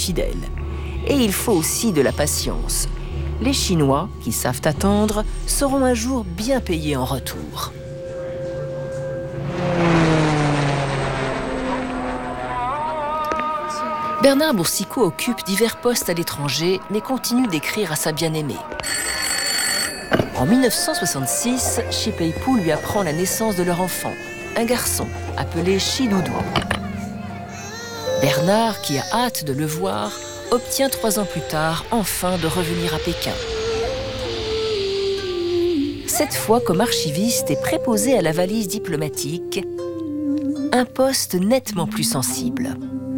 fidèles. Et il faut aussi de la patience. Les Chinois, qui savent attendre, seront un jour bien payés en retour. Bernard Boursicot occupe divers postes à l'étranger, mais continue d'écrire à sa bien-aimée. En 1966, Shi Pei-pu lui apprend la naissance de leur enfant, un garçon appelé Shi Doudou. Bernard, qui a hâte de le voir, obtient 3 ans plus tard enfin de revenir à Pékin. Cette fois comme archiviste et préposé à la valise diplomatique, un poste nettement plus sensible.